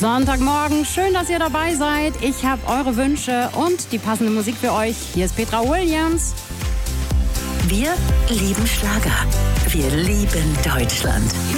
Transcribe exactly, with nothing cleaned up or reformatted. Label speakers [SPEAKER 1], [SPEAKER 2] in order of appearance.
[SPEAKER 1] Sonntagmorgen, schön, dass ihr dabei seid. Ich habe eure Wünsche und die passende Musik für euch. Hier ist Petra Williams.
[SPEAKER 2] Wir lieben Schlager. Wir lieben Deutschland.